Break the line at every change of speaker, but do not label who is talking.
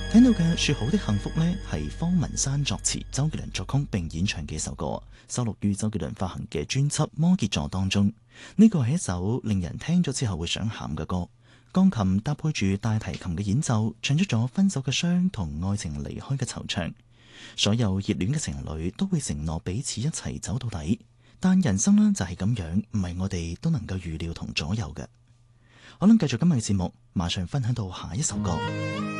聽到嘅《說好的幸福》呢，係方文山作詞，周杰倫作曲並演唱嘅一首歌，收錄於周杰倫發行嘅專輯《摩羯座》當中。呢個係一首令人聽咗之後會想喊嘅歌，鋼琴搭配住大提琴嘅演奏，唱出咗分手嘅傷同愛情離開嘅惆悵。所有熱戀嘅情侶都會承諾彼此一齊走到底，但人生呢，就係咁樣，唔係我哋都能夠預料同左右嘅。可能繼續今日嘅節目，馬上分享到下一首歌。